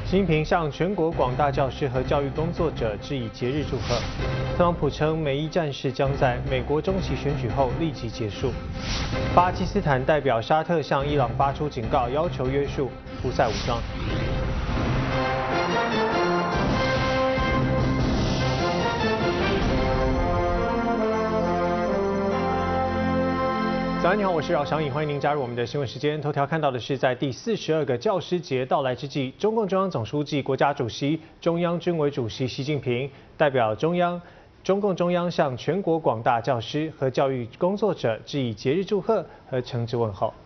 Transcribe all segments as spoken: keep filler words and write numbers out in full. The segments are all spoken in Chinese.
习近平向全国广大教师和教育工作者致以节日祝贺。特朗普称，美伊战事将在美国中期选举后立即结束。巴基斯坦代表沙特向伊朗发出警告，要求约束胡塞武装。 早安，你好，我是饶翔颖，欢迎您加入我们的新闻时间。头条看到的是，在第四十二个教师节到来之际，中共中央总书记、国家主席、中央军委主席习近平代表中央、中共中央向全国广大教师和教育工作者致以节日祝贺和诚挚问候。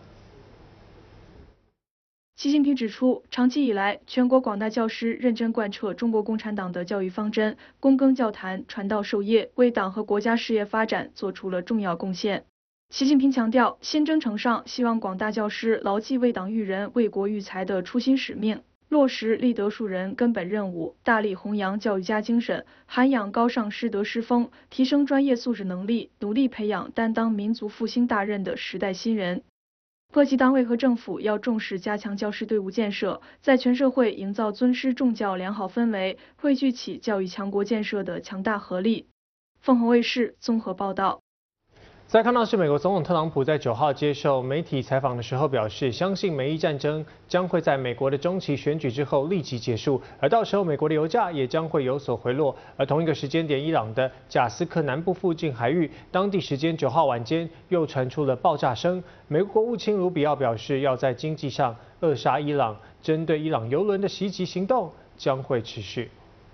习近平指出，长期以来，全国广大教师认真贯彻中国共产党的教育方针，躬耕教坛，传道授业，为党和国家事业发展做出了重要贡献。 习近平强调，新征程上，希望广大教师牢记为党育人、为国育才的初心使命，落实立德树人根本任务，大力弘扬教育家精神，涵养高尚师德师风，提升专业素质能力，努力培养担当民族复兴大任的时代新人。各级单位和政府要重视加强教师队伍建设，在全社会营造尊师重教良好氛围，汇聚起教育强国建设的强大合力。凤凰卫视综合报道。 再看到是美国总统特朗普在九号接受媒体采访的时候表示，相信美伊战争将会在美国的中期选举之后立即结束，而到时候美国的油价也将会有所回落。而同一个时间点，伊朗的贾斯克南部附近海域，当地时间九号晚间又传出了爆炸声。美国国务卿卢比奥表示，要在经济上扼杀伊朗，针对伊朗油轮的袭击行动将会持续。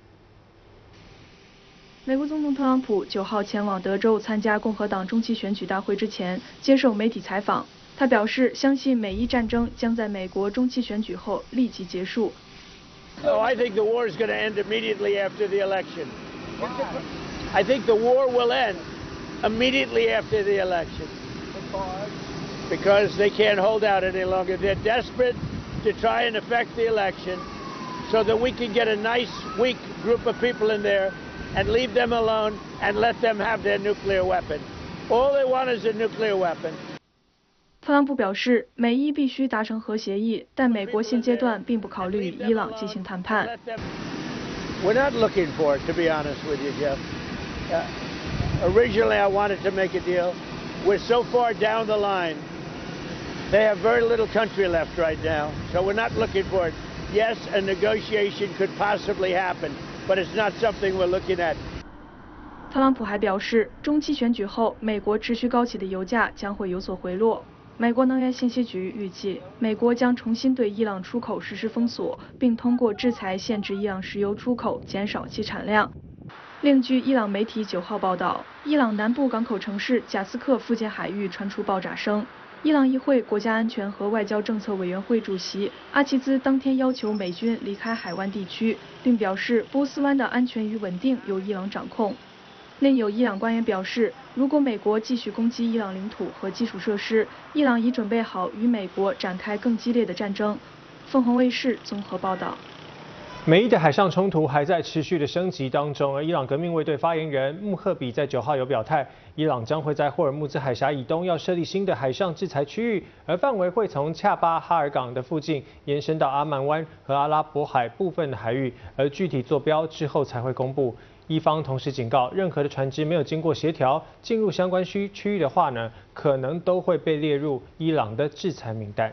美国总统特朗普九号前往德州参加共和党中期选举大会之前，接受媒体采访。他表示，相信美伊战争将在美国中期选举后立即结束。 Oh, I think the war is going to end immediately after the election. I think the war will end immediately after the election because they can't hold out any longer. They're desperate to try and affect the election so that we can get a nice, weak group of people in there. And leave them alone and let them have their nuclear weapon. All they want is a nuclear weapon. 特朗普表示，美伊必须达成核协议，但美国现阶段并不考虑与伊朗进行谈判。 We're not looking for it, to be honest with you, Jeff. Uh, originally, I wanted to make a deal. We're so far down the line. They have very little country left right now, so we're not looking for it. Yes, a negotiation could possibly happen. But it's not something we're looking at. 特朗普还表示，中期选举后，美国持续高企的油价将会有所回落。美国能源信息局预计，美国将重新对伊朗出口实施封锁，并通过制裁限制伊朗石油出口，减少其产量。另据伊朗媒体九号报道，伊朗南部港口城市贾斯克附近海域传出爆炸声。 伊朗议会国家安全和外交政策委员会主席阿齐兹当天要求美军离开海湾地区，并表示波斯湾的安全与稳定由伊朗掌控。另有伊朗官员表示，如果美国继续攻击伊朗领土和基础设施，伊朗已准备好与美国展开更激烈的战争。凤凰卫视综合报道。 美伊的海上冲突还在持续的升级当中，而伊朗革命卫队发言人穆赫比在九号有表态，伊朗将会在霍尔木兹海峡以东要设立新的海上制裁区域，而范围会从恰巴哈尔港的附近延伸到阿曼湾和阿拉伯海部分的海域，而具体坐标之后才会公布。伊方同时警告，任何的船只没有经过协调进入相关区区域的话呢，可能都会被列入伊朗的制裁名单。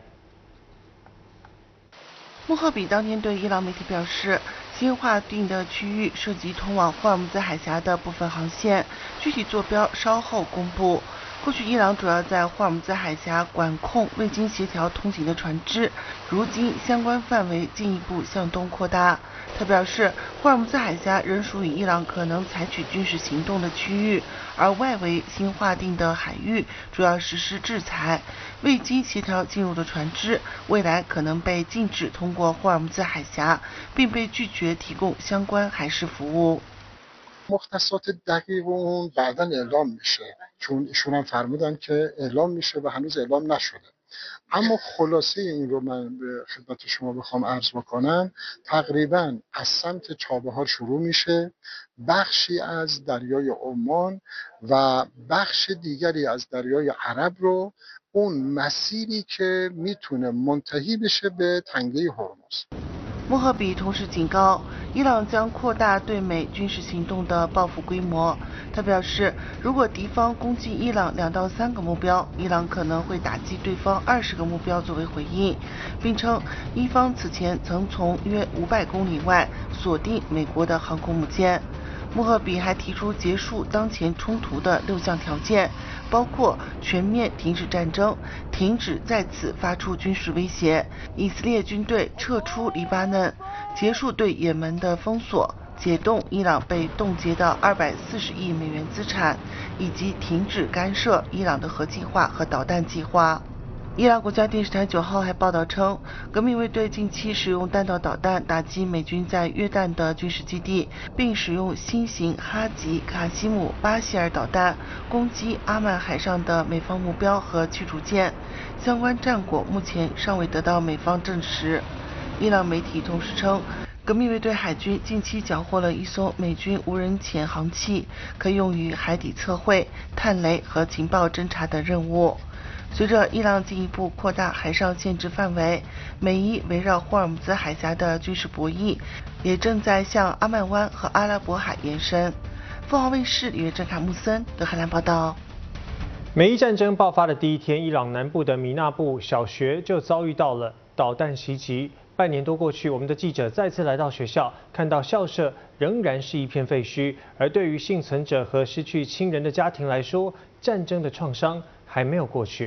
穆赫比当天对伊朗媒体表示，新划定的区域涉及通往霍尔木兹海峡的部分航线，具体坐标稍后公布。过去伊朗主要在霍尔木兹海峡管控未经协调通行的船只，如今相关范围进一步向东扩大。他表示，霍尔木兹海峡仍属于伊朗可能采取军事行动的区域，而外围新划定的海域主要实施制裁。未经协调进入的船只，未来可能被禁止通过霍尔木兹海峡，并被拒绝提供相关海事服务。 مختصات دقیق اون بعداً اعلام میشه چون ایشون هم فرمودن که اعلام میشه و هنوز اعلام نشده اما خلاصه این رو من به خدمت شما بخوام عرض بکنم تقریباً از سمت چابهار شروع میشه بخشی از دریای عمان و بخش دیگری از دریای عرب رو اون مسیری که میتونه منتهی بشه به تنگه هرمز 穆赫比同时警告，伊朗将扩大对美军事行动的报复规模。他表示，如果敌方攻击伊朗两到三个目标，伊朗可能会打击对方二十个目标作为回应，并称伊方此前曾从约五百公里外锁定美国的航空母舰。穆赫比还提出结束当前冲突的六项条件，包括全面停止战争、停止再次发出军事威胁、以色列军队撤出黎巴嫩、结束对也门的封锁、解冻伊朗被冻结的二百四十亿美元资产，以及停止干涉伊朗的核计划和导弹计划。伊朗国家电视台九号还报道称，革命卫队近期使用弹道导弹打击美军在约旦的军事基地，并使用新型哈吉卡西姆巴希尔导弹攻击阿曼海上的美方目标和驱逐舰。相关战果目前尚未得到美方证实。伊朗媒体同时称，革命卫队海军近期缴获了一艘美军无人潜航器，可用于海底测绘、探雷和情报侦察等任务。随着伊朗进一步扩大海上限制范围，美伊围绕霍尔木兹海峡的军事博弈也正在向阿曼湾和阿拉伯海延伸。凤凰卫视里约郑卡穆森德黑兰报道。 美伊战争爆发的第一天，伊朗南部的米纳布小学就遭遇到了导弹袭击。半年多过去，我们的记者再次来到学校，看到校舍仍然是一片废墟。而对于幸存者和失去亲人的家庭来说，战争的创伤还没有过去。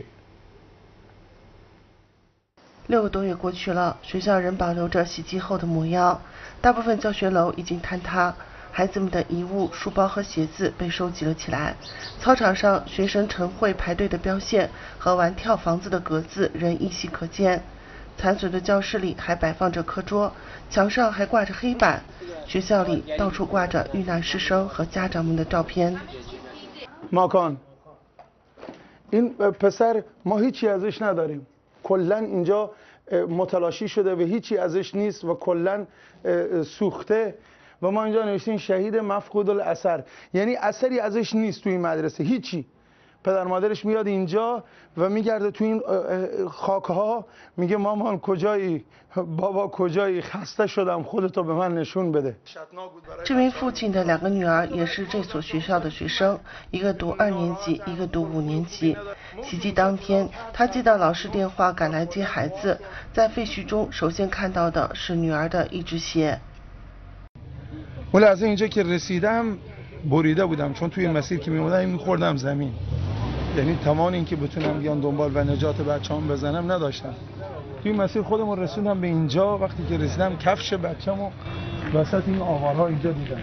六个多月过去了，学校仍保留着袭击后的模样，大部分教学楼已经坍塌，孩子们的遗物、书包和鞋子被收集了起来。操场上学生晨会排队的标线和玩跳房子的格子仍依稀可见。残损的教室里还摆放着课桌，墙上还挂着黑板。学校里到处挂着遇难师生和家长们的照片。 ماکان این پسر ما هیچی ازش نداریم. کلا اینجا متلاشی شده و هیچی ازش نیست و کلا سوخته و ما اینجا نوشتیم شهید مفقود الاثر، یعنی اثری ازش نیست توی این مدرسه، هیچی. پدر مادرش میاد اینجا و میگرده تو این خاک‌ها میگه مامان کجایی، بابا کجایی، خسته شدم، خودتو به من نشون بده. 这位父亲的两个女儿也是这所学校的学生，一个读二年级，一个读五年级。袭击当天，他接到老师电话赶来接孩子，在废墟中首先看到的是女儿的一只鞋。 ولی از اینجا که رسیدم بریده بودم چون توی مسیر که میومدم میخوردم زمین، یعنی توان این که بتونم بیان دنبال و نجات بچه‌ام بزنم نداشتم. توی مسیر خودمون رسیدم به اینجا، وقتی که رسیدم کفش بچه‌مو وسط این آوارها اینجا دیدم.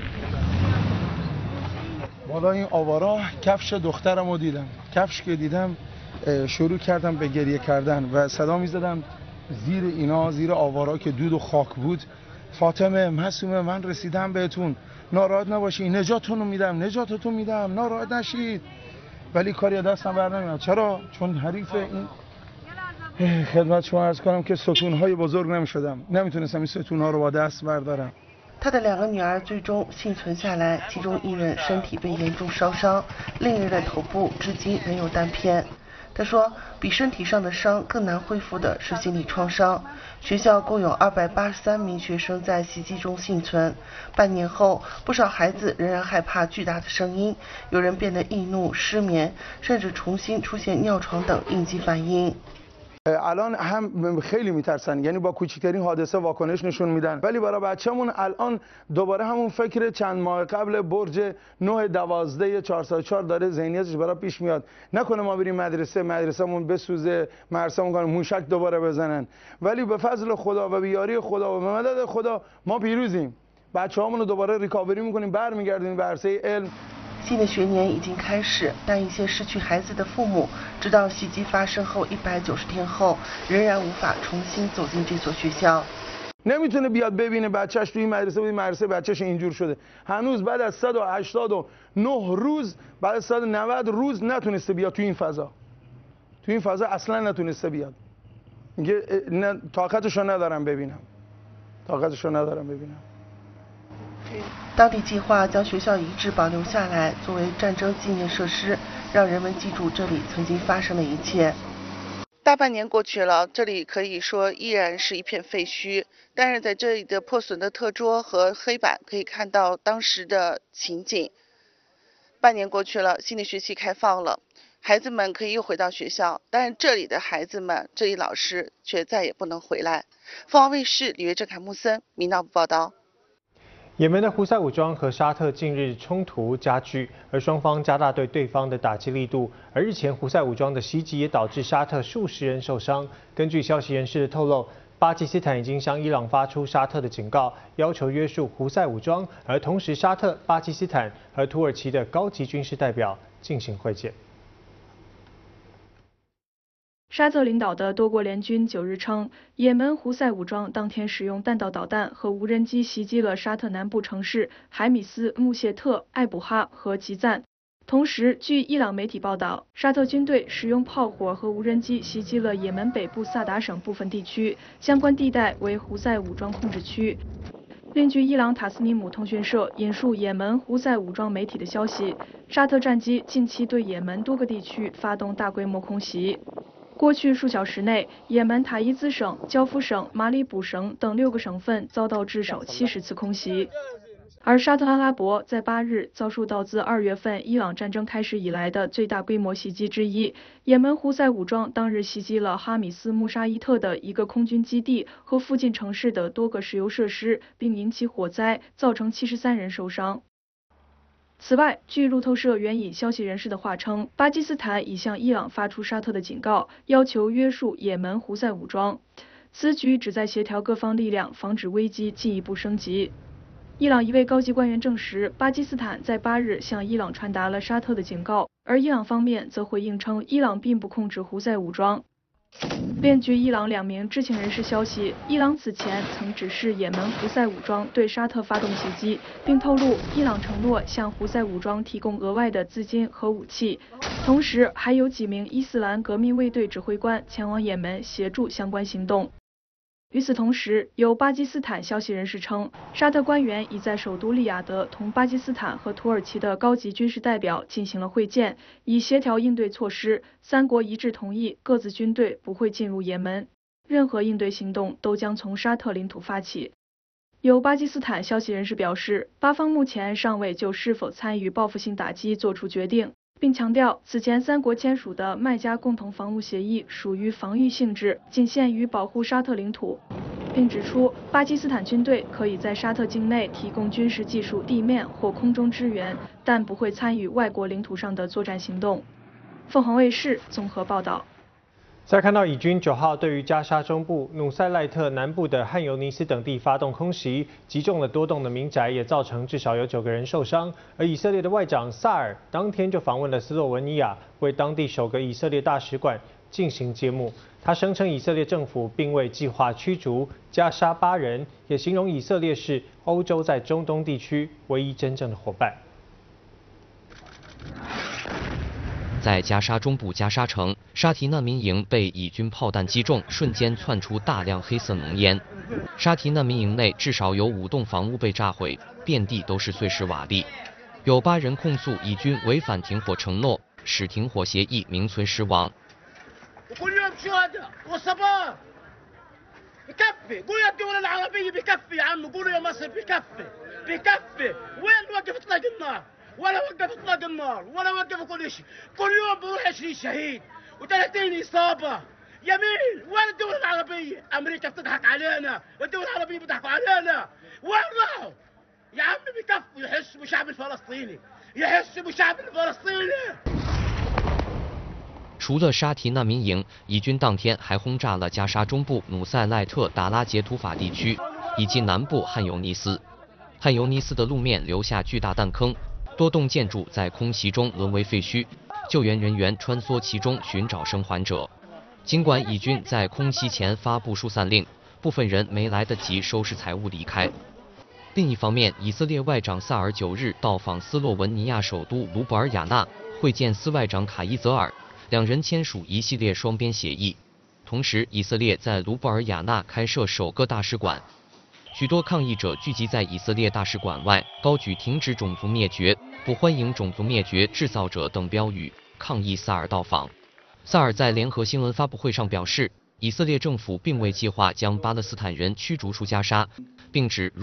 بالا این آوارها کفش دخترمو دیدم. کفش که دیدم شروع کردم به گریه کردن و صدا می‌زدم زیر اینا، زیر آوارها که دود و خاک بود. فاطمه، معصومه، من رسیدم بهتون، ناراحت نباشید، نجاتتون رو میدم، نجاتتون میدم، ناراحت نشید. ولی کاری دستم بر نمیاد. چرا؟ چون حریف این خدمت شما عرض کنم که ستونهای بزرگ نمیشدم، نمیتونستم این ستونها رو با دست بردارم. 他的两个女儿最终幸存下来，其中一人身体被严重烧伤，另一人的头部至今仍有弹片。他说，比身体上的伤更难恢复的是心理创伤。学校共有二百八十三名学生在袭击中幸存。半年后，不少孩子仍然害怕巨大的声音，有人变得易怒、失眠，甚至重新出现尿床等应激反应。 الان هم خیلی میترسن، یعنی با کوچکترین حادثه واکنش نشون میدن، ولی برای بچه‌مون الان دوباره همون فکر چند ماه قبل برج نه دوازده چهارصد و چهار داره ذهنیتش برای پیش میاد. نکنه ما بریم مدرسه، مدرسه‌مون بسوزه، مدرسه‌مون کنه موشک دوباره بزنن. ولی به فضل خدا و به یاری خدا و به مدد خدا ما پیروزیم. بچه‌هامون رو دوباره ریکاوری میکنیم، برمیگردیم به عرصه علم. 新的学年已经开始，但一些失去孩子的父母，直到袭击发生后一百九十天后，仍然无法重新走进这所学校。 نمیتونه بیاد ببینه بچهش توی مدرسه بود، مدرسه بچهش اینجور شده. هنوز بعد از صد و هشتاد و نه روز، بعد از صد و نود روز نتونسته بیاد توی این فضا. توی این فضا اصلا نتونسته بیاد. میگه نه طاقتشو ندارم ببینم. طاقتشو ندارم ببینم. 当地计划将学校遗址保留下来，作为战争纪念设施，让人们记住这里曾经发生的一切。 大半年过去了，这里可以说依然是一片废墟，但是在这里的破损的课桌和黑板可以看到当时的情景。半年过去了，新的学期开放了，孩子们可以又回到学校，但是这里的孩子们，这里老师却再也不能回来。凤凰卫视李月正、凯木森，民闹部报道。 也门的胡塞武装和沙特近日冲突加剧，而双方加大对对方的打击力度。而日前胡塞武装的袭击也导致沙特数十人受伤。根据消息人士的透露，巴基斯坦已经向伊朗发出沙特的警告，要求约束胡塞武装。而同时，沙特、巴基斯坦和土耳其的高级军事代表进行会见。 沙特领导的多国联军九日称，也门胡塞武装当天使用弹道导弹和无人机袭击了沙特南部城市海米斯、穆谢特、艾卜哈和吉赞。同时，据伊朗媒体报道，沙特军队使用炮火和无人机袭击了也门北部萨达省部分地区，相关地带为胡塞武装控制区。另据伊朗塔斯尼姆通讯社引述也门胡塞武装媒体的消息，沙特战机近期对也门多个地区发动大规模空袭。过去数小时内，也门塔伊兹省、焦夫省、马里卜省等六个省份遭到至少七十次空袭。而沙特阿拉伯在八日遭受到自二月份伊朗战争开始以来的最大规模袭击之一。也门胡塞武装当日袭击了哈米斯穆沙伊特的一个空军基地和附近城市的多个石油设施，并引起火灾，造成七十三人受伤。此外，据路透社援引消息人士的话称，巴基斯坦已向伊朗发出沙特的警告，要求约束也门胡塞武装。此举旨在协调各方力量，防止危机进一步升级。伊朗一位高级官员证实，巴基斯坦在八日向伊朗传达了沙特的警告，而伊朗方面则回应称，伊朗并不控制胡塞武装。另据伊朗两名知情人士消息，伊朗此前曾指示也门胡塞武装对沙特发动袭击，并透露伊朗承诺向胡塞武装提供额外的资金和武器，同时还有几名伊斯兰革命卫队指挥官前往也门协助相关行动。与此同时，有巴基斯坦消息人士称，沙特官员已在首都利雅得同巴基斯坦和土耳其的高级军事代表进行了会见，以协调应对措施。三国一致同意，各自军队不会进入也门，任何应对行动都将从沙特领土发起。有巴基斯坦消息人士表示，巴方目前尚未就是否参与报复性打击作出决定，并强调此前三国签署的麦加共同防务协议属于防御性质，仅限于保护沙特领土，并指出巴基斯坦军队可以在沙特境内提供军事技术、地面或空中支援，但不会参与外国领土上的作战行动。凤凰卫视综合报道。 再看到以军九号对于加沙中部、努塞赖特南部的汉尤尼斯等地发动空袭，击中了多栋的民宅，也造成至少有九个人受伤。而以色列的外长萨尔当天就访问了斯洛文尼亚，为当地首个以色列大使馆进行揭幕。他声称以色列政府并未计划驱逐加沙八人，也形容以色列是欧洲在中东地区唯一真正的伙伴。 在加沙中部加沙城，沙提难民营被以军炮弹击中，瞬间窜出大量黑色浓烟。沙提难民营内至少有五栋房屋被炸毁，遍地都是碎石瓦砾。有八人控诉以军违反停火承诺，使停火协议名存实亡。 ولا وقف اطلاق النار ولا وقف كل شيء كل يوم بروح عشرين شهيد وثلاثين اصابه يمين وين الدول العربيه امريكا بتضحك علينا والدول العربيه بيضحكوا علينا وين راحوا يا عمي بكفوا يحسوا بالشعب الفلسطيني يحسوا بالشعب الفلسطيني。 除了沙提难民营，以军当天还轰炸了加沙中部努塞赖特达拉杰图法地区以及南部汉尤尼斯。汉尤尼斯的路面留下巨大弹坑。多栋建筑在空袭中沦为废墟，救援人员穿梭其中寻找生还者。尽管以军在空袭前发布疏散令，部分人没来得及收拾财物离开。另一方面，以色列外长萨尔九日到访斯洛文尼亚首都卢布尔雅纳，会见斯外长卡伊泽尔，两人签署一系列双边协议。同时，以色列在卢布尔雅纳开设首个大使馆。许多抗议者聚集在以色列大使馆外，高举停止种族灭绝、不欢迎种族灭绝制造者等标语，抗议萨尔到访。 萨尔在联合新闻发布会上表示，以色列政府并未计划将巴勒斯坦人驱逐出加沙，并指